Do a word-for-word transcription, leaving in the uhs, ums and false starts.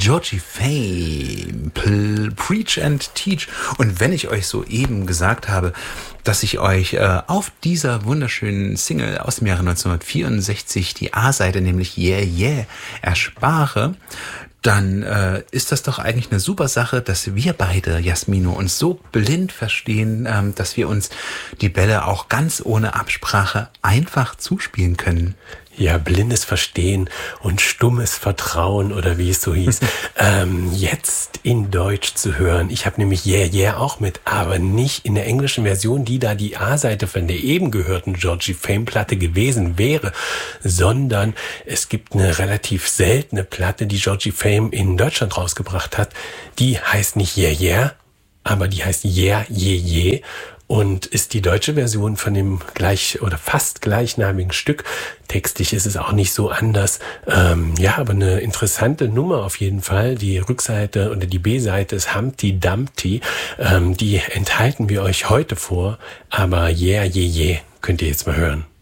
Georgie Fame, Preach and Teach. Und wenn ich euch soeben gesagt habe, dass ich euch äh, auf dieser wunderschönen Single aus dem Jahre neunzehnhundertvierundsechzig die A-Seite, nämlich Yeah Yeah, erspare, dann äh, ist das doch eigentlich eine super Sache, dass wir beide, Jasmino, uns so blind verstehen, ähm, dass wir uns die Bälle auch ganz ohne Absprache einfach zuspielen können. Ja, blindes Verstehen und stummes Vertrauen oder wie es so hieß, ähm, jetzt in Deutsch zu hören. Ich habe nämlich Yeah Yeah auch mit, aber nicht in der englischen Version, die da die A-Seite von der eben gehörten Georgie Fame-Platte gewesen wäre, sondern es gibt eine relativ seltene Platte, die Georgie Fame in Deutschland rausgebracht hat. Die heißt nicht Yeah Yeah, aber die heißt Yeah Yeah Yeah. Und ist die deutsche Version von dem gleich oder fast gleichnamigen Stück. Textlich ist es auch nicht so anders. Ähm, ja, aber eine interessante Nummer auf jeden Fall. Die Rückseite oder die B-Seite ist Humpty Dumpty. Ähm, die enthalten wir euch heute vor. Aber Yeah, yeah, yeah könnt ihr jetzt mal hören.